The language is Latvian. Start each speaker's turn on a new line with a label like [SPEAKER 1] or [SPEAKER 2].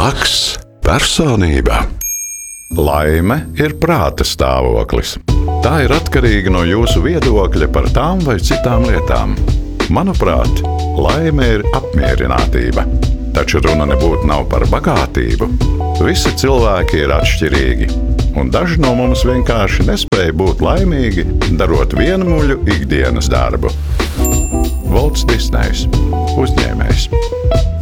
[SPEAKER 1] Laks personība. Laime ir prāta stāvoklis. Tā ir atkarīga no jūsu viedokļa par tām vai citām lietām. Manuprāt, laime ir apmierinātība. Taču runa nebūtu nav par bagātību. Visi cilvēki ir atšķirīgi, un daži no mums vienkārši nespēja būt laimīgi, darot vienmuļu ikdienas darbu. Volts Disnejs, uzņēmējs.